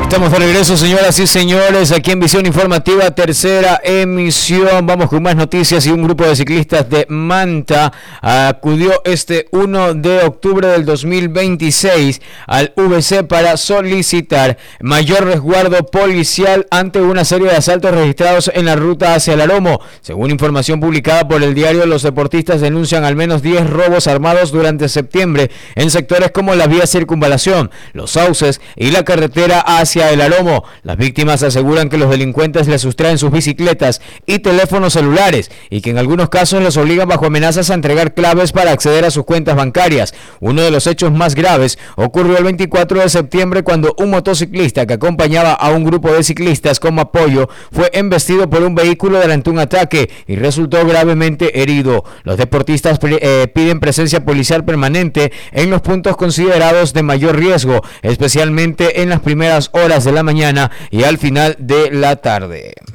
Estamos de regreso, señoras y señores, aquí en Visión Informativa, tercera emisión. Vamos con más noticias. Y un grupo de ciclistas de Manta acudió este 1 de octubre del 2026 al VC para solicitar mayor resguardo policial ante una serie de asaltos registrados en la ruta hacia el Aromo. Según información publicada por el diario, los deportistas denuncian al menos 10 robos armados durante septiembre en sectores como la vía Circunvalación, Los Sauces y la carretera hacia el Aromo. Las víctimas aseguran que los delincuentes les sustraen sus bicicletas y teléfonos celulares y que en algunos casos los obligan bajo amenazas a entregar claves para acceder a sus cuentas bancarias. Uno de los hechos más graves ocurrió el 24 de septiembre cuando un motociclista que acompañaba a un grupo de ciclistas como apoyo fue embestido por un vehículo durante un ataque y resultó gravemente herido. Los deportistas piden presencia policial permanente en los puntos considerados de mayor riesgo, especialmente en las primeras horas de la mañana y al final de la tarde.